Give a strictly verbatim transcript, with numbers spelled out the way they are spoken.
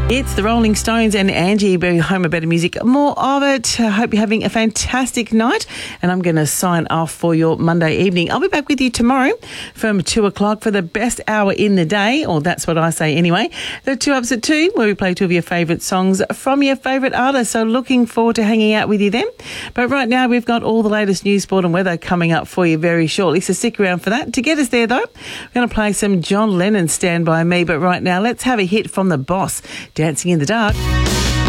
It's the Rolling Stones and Angie Berry, home of better music. More of it. I hope you're having a fantastic night, and I'm going to sign off for your Monday evening. I'll be back with you tomorrow from two o'clock for the best hour in the day, or that's what I say anyway. The Two Ups at two, where we play two of your favourite songs from your favourite artists. So looking forward to hanging out with you then. But right now, we've got all the latest news, sport and weather coming up for you very shortly. So stick around for that. To get us there, though, we're going to play some John Lennon, Stand By Me. But right now, let's have a hit from The Boss, Dancing in the Dark.